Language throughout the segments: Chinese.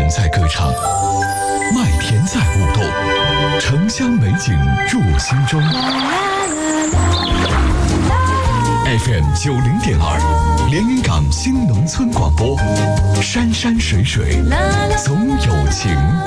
人在歌唱，麦田在舞动，城乡美景入心中。FM 90.2，连云港新农村广播，山山水水总有情。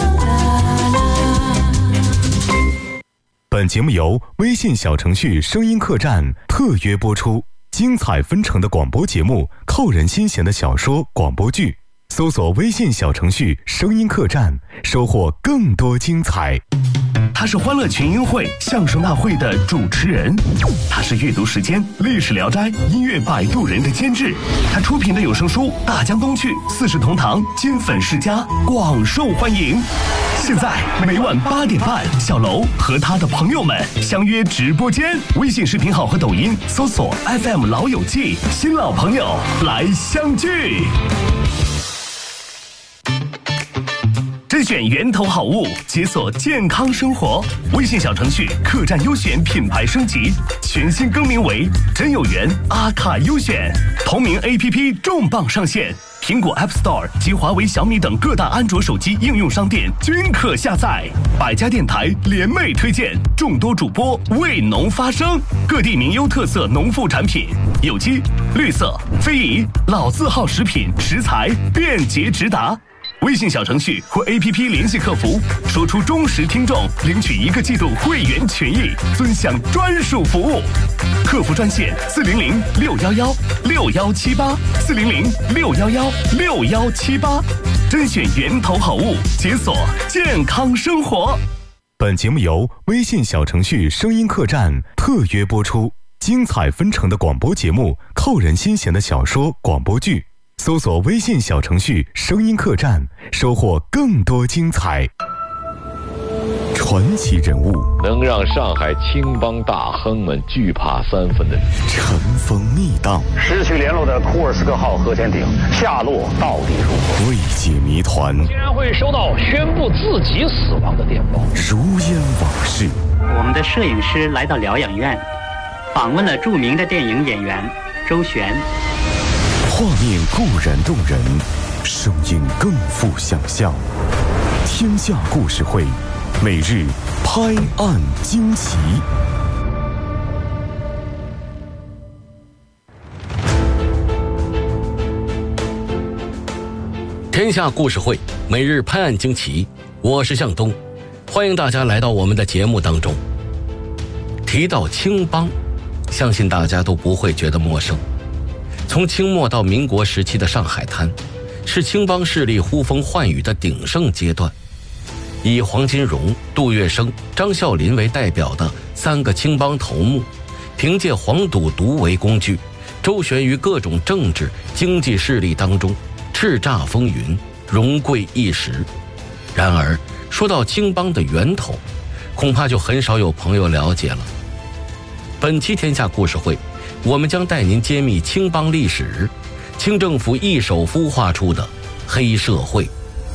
本节目由微信小程序声音客栈特约播出，精彩纷呈的广播节目，扣人心弦的小说、广播剧，搜索微信小程序声音客栈，收获更多精彩。 他是欢乐群英会相声大会的主持人，他是阅读时间历史聊斋音乐摆渡人的监制，他出品的有声书《大江东去》四世同堂金粉世家广受欢迎。现在每晚8点半，小楼和他的朋友们相约直播间，微信视频号和抖音搜索 FM 老友记，新老朋友来相聚。甄选源头好物，解锁健康生活。微信小程序客栈优选品牌升级，全新更名为真有缘阿卡优选。同名 APP 重磅上线，苹果 App Store 及华为、小米等各大安卓手机应用商店均可下载。百家电台联袂推荐，众多主播为农发声，各地名优特色农副产品，有机、绿色、非遗、老字号食品食材便捷直达。微信小程序或 APP 联系客服，说出忠实听众，领取1个季度会员权益，尊享专属服务。客服专线400-611-6178，400-611-6178，甄选源头好物，解锁健康生活。 本节目由微信小程序声音客栈特约播出，精彩纷呈的广播节目，扣人心弦的小说、广播剧，搜索微信小程序声音客栈，收获更多精彩。传奇人物， 能让上海青帮大亨们惧怕3分的人， 尘封密档， 失去联络的库尔斯克号核潜艇下落到底如何？ 未解谜团， 竟然会收到宣布自己死亡的电报， 如烟往事。 我们的摄影师来到疗养院，访问了著名的电影演员周璇。 画面固然动人，声音更富想象。天下故事会，每日拍案惊奇。 天下故事会，每日拍案惊奇，我是向东，欢迎大家来到我们的节目当中。提到青帮，相信大家都不会觉得陌生。从清末到民国时期的上海滩，是青帮势力呼风唤雨的鼎盛阶段。以黄金荣、杜月笙、张啸林为代表的3个青帮头目，凭借黄赌毒为工具，周旋于各种政治、经济势力当中，叱咤风云，荣贵一时。然而，说到青帮的源头，恐怕就很少有朋友了解了。本期天下故事会，我们将带您揭秘青帮历史，清政府一手孵化出的黑社会。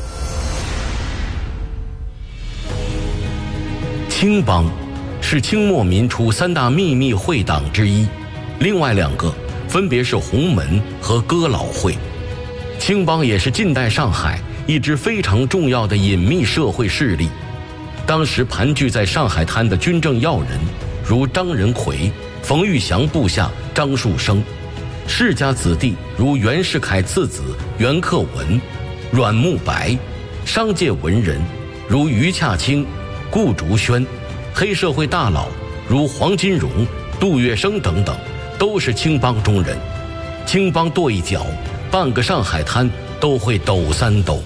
青帮是清末民初3大秘密会党之一，另外2个分别是洪门和哥老会。青帮也是近代上海一支非常重要的隐秘社会势力。当时盘踞在上海滩的军政要人，如张仁奎、冯玉祥部下张树声，世家子弟如袁世凯次子袁克文、阮慕白，商界文人如余洽清、顾竹轩，黑社会大佬如黄金荣、杜月笙等等，都是青帮中人。青帮跺一脚，半个上海滩都会抖3抖。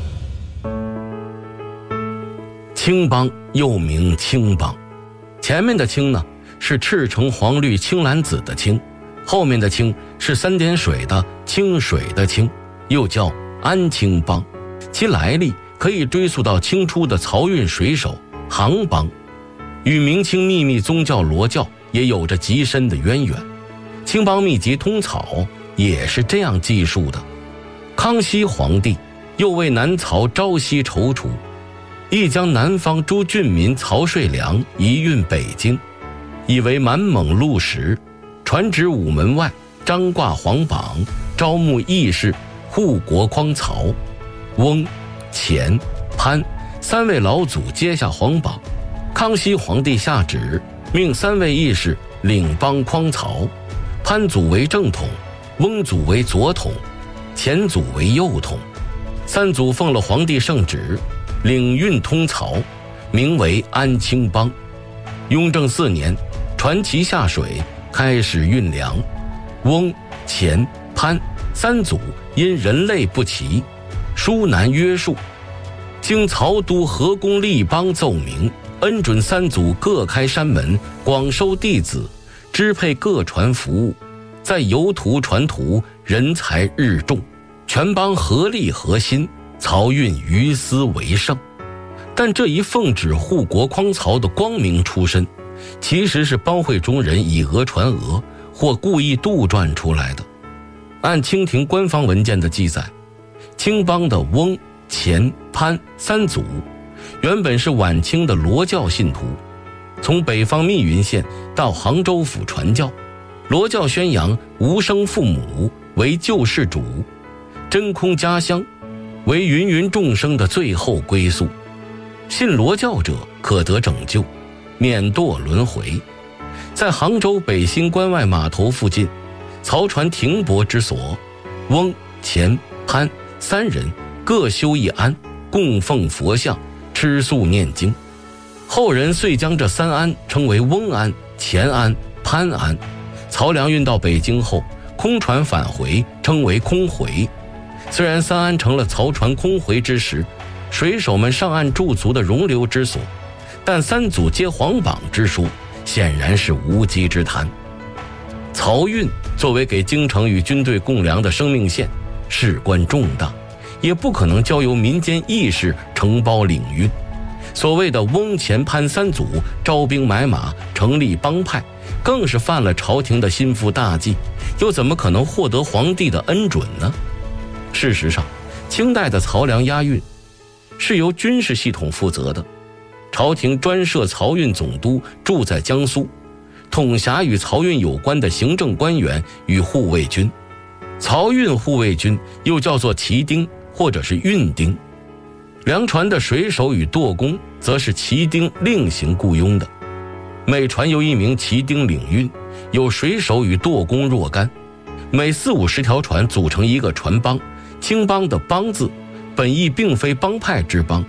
青帮又名青帮，前面的青呢是赤橙黄绿青蓝紫的青，后面的青是3点水的清水的清，又叫安青帮。其来历可以追溯到清初的漕运水手杭帮，与明清秘密宗教罗教也有着极深的渊源。青帮秘籍通草也是这样记述的：康熙皇帝又为南曹朝夕踌躇，亦将南方诸郡民曹税粮移运北京，以为满蒙禄食，传旨午门外张挂黄榜，招募义士护国匡曹。翁钱、潘三位老祖接下皇榜，康熙皇帝下旨命三位义士领邦匡曹，潘祖为正统，翁祖为左统，钱祖为右统。三祖奉了皇帝圣旨，领运通曹，名为安清邦。雍正4年，传奇下水，开始运粮。翁、钱、潘三祖因人类不齐，殊难约束，经曹都河宫立邦奏明，恩准三祖各开山门，广收弟子，支配各船服务，在游途船途，人才日众，全邦合力合心，漕运于斯为盛。但这一奉旨护国匡曹的光明出身，其实是帮会中人以讹传讹，或故意杜撰出来的。按清廷官方文件的记载，青帮的翁、钱、潘三祖原本是晚清的罗教信徒，从北方密云县到杭州府传教。罗教宣扬无生父母为救世主，真空家乡为芸芸众生的最后归宿，信罗教者可得拯救，免堕轮回。在杭州北新关外码头附近，漕船停泊之所，翁、钱、潘三人各修一庵，供奉佛像，吃素念经。后人遂将这三庵称为翁庵、钱庵、潘庵。漕粮运到北京后，空船返回，称为空回。虽然三庵成了漕船空回之时水手们上岸驻足的容留之所，但三祖接皇榜之说显然是无稽之谈。漕运作为给京城与军队供粮的生命线，事关重大，也不可能交由民间义士承包领运。所谓的翁、钱、潘三祖招兵买马，成立帮派，更是犯了朝廷的心腹大忌，又怎么可能获得皇帝的恩准呢？事实上，清代的漕粮押运是由军事系统负责的，朝廷专设漕运总督，住在江苏，统辖与漕运有关的行政官员与护卫军。漕运护卫军又叫做旗丁或者是运丁。粮船的水手与舵工则是旗丁另行雇佣的，每船由一名旗丁领运，有水手与舵工若干，每40-50条船组成一个船帮。青帮的帮字本意并非帮派之帮，